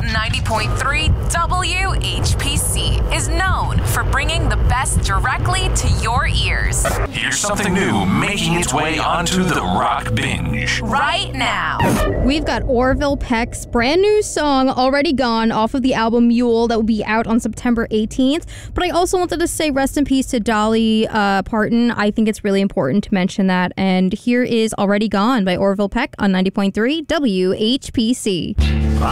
90.3 WHPC is known for bringing the best directly to your ears. Here's something new making its way onto the Rock Binge. Right now. We've got Orville Peck's brand new song, Already Gone, off of the album Mule, that will be out on September 18th. But I also wanted to say rest in peace to Dolly Parton. I think it's really important to mention that. And here is Already Gone by Orville Peck on 90.3 WHPC.